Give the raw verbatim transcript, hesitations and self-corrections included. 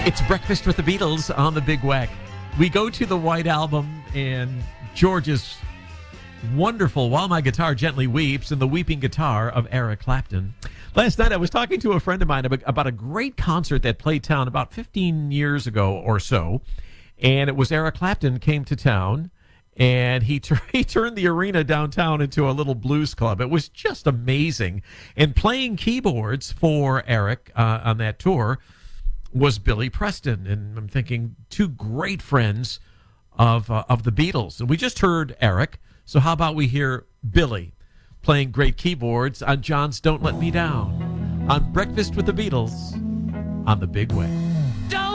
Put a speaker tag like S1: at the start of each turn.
S1: It's Breakfast with the Beatles on the Big Wack. We go to the White Album and George's wonderful While My Guitar Gently Weeps and the weeping guitar of Eric Clapton. Last night I was talking to a friend of mine about a great concert that played town about fifteen years ago or so. And it was Eric Clapton came to town, and he, tur- he turned the arena downtown into a little blues club. It was just amazing. And playing keyboards for Eric uh, on that tour was Billy Preston. And I'm thinking two great friends of uh, of the Beatles. And we just heard Eric. So how about we hear Billy playing great keyboards on John's Don't Let Me Down on Breakfast with the Beatles on the Big Way.